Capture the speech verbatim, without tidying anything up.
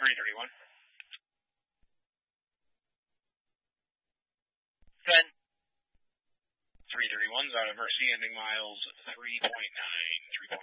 three thirty-one. ten. three thirty-one's out of Mercy, ending miles three point nine, three point